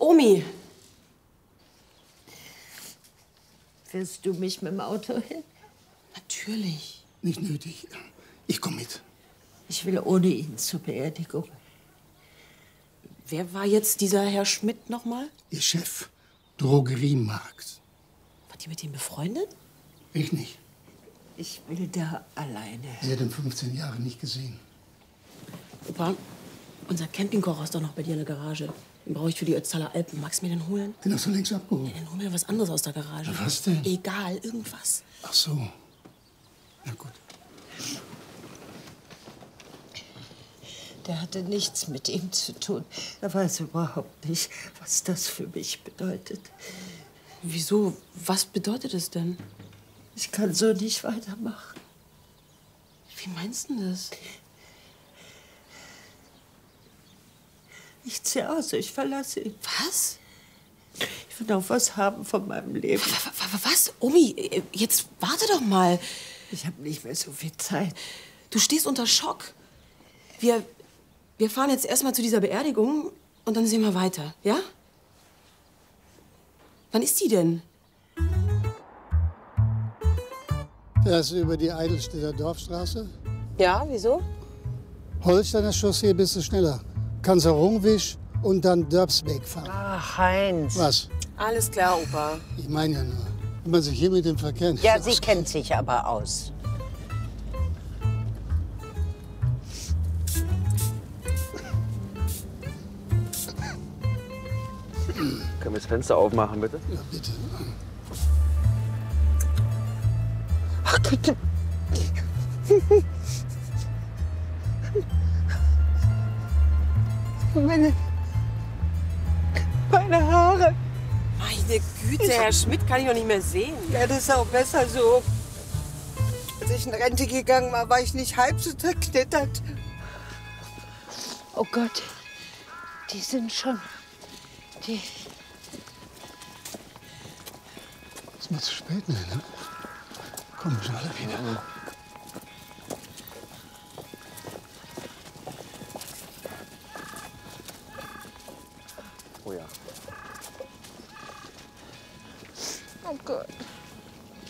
Omi! Fährst du mich mit dem Auto hin? Natürlich. Nicht nötig. Ich komme mit. Ich will ohne ihn zur Beerdigung. Wer war jetzt dieser Herr Schmidt nochmal? Ihr Chef. Drogeriemarkt. War die mit ihm befreundet? Ich nicht. Ich will da alleine. Sie hat ihn 15 Jahre nicht gesehen. Opa, unser Campingkocher ist doch noch bei dir in der Garage. Den brauche ich für die Ötztaler Alpen. Magst du mir den holen? Den hast du längst abgeholt. Ja, dann hol mir was anderes aus der Garage. Na, was denn? Egal, irgendwas. Ach so. Na gut. Der hatte nichts mit ihm zu tun. Er weiß überhaupt nicht, was das für mich bedeutet. Wieso? Was bedeutet es denn? Ich kann so nicht weitermachen. Wie meinst du das? Ich ziehe aus, ich verlasse ihn. Was? Ich will noch was haben von meinem Leben. Was? Omi, jetzt warte doch mal. Ich habe nicht mehr so viel Zeit. Du stehst unter Schock. Wir fahren jetzt erstmal zu dieser Beerdigung und dann sehen wir weiter, ja? Wann ist die denn? Fährst du über die Eidelstädter Dorfstraße? Ja, wieso? Holsteiner Chaussee bist du schneller. Kannst du Rungwisch und dann Dörbsweg fahren. Ach, Heinz. Was? Alles klar, Opa. Ich meine ja nur, wenn man sich hier mit dem Verkehr nicht Ja, sie auskennt. kennt sich aber aus. Können wir das Fenster aufmachen, bitte? Ja, bitte. Ach, bitte. Meine Haare. Meine Güte, Herr Schmidt kann ich doch nicht mehr sehen. Ja, das ist auch besser so. Als ich in Rente gegangen war, war ich nicht halb so zerknittert. Oh Gott, die sind schon... Die... Ist mir zu spät, ne? Kommen schon alle wieder. Oh ja. Oh Gott.